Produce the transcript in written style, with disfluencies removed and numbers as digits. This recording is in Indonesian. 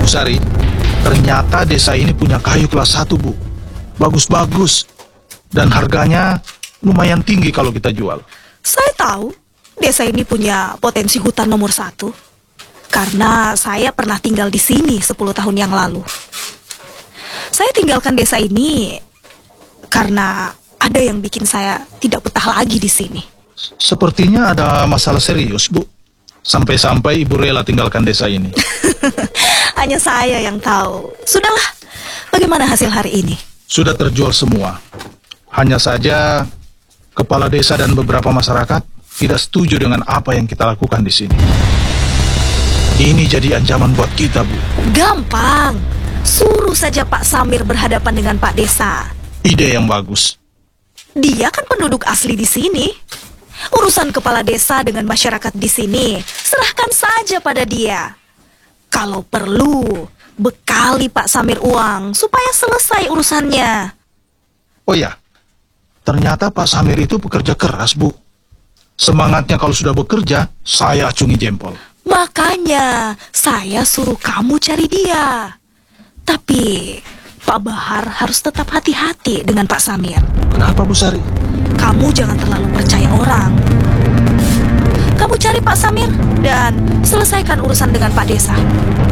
Sari, ternyata desa ini punya kayu kelas 1, Bu. Bagus-bagus. Dan harganya lumayan tinggi kalau kita jual. Saya tahu desa ini punya potensi hutan nomor 1. Karena saya pernah tinggal di sini 10 tahun yang lalu. Saya tinggalkan desa ini karena ada yang bikin saya tidak betah lagi di sini. Sepertinya ada masalah serius, Bu. Sampai-sampai Ibu rela tinggalkan desa ini. Hanya saya yang tahu. Sudahlah, bagaimana hasil hari ini? Sudah terjual semua. Hanya saja kepala desa dan beberapa masyarakat tidak setuju dengan apa yang kita lakukan di sini. Ini jadi ancaman buat kita, Bu. Gampang. Suruh saja Pak Samir berhadapan dengan Pak Desa. Ide yang bagus. Dia kan penduduk asli di sini. Urusan kepala desa dengan masyarakat di sini serahkan saja pada dia. Kalau perlu, bekali Pak Samir uang supaya selesai urusannya. Oh ya, ternyata Pak Samir itu pekerja keras, Bu. Semangatnya kalau sudah bekerja, saya acungi jempol. Makanya saya suruh kamu cari dia. Tapi Pak Bahar harus tetap hati-hati dengan Pak Samir. Kenapa, Bu Sari? Kamu jangan terlalu percaya orang. Kamu cari Pak Samir dan selesaikan urusan dengan Pak Desa.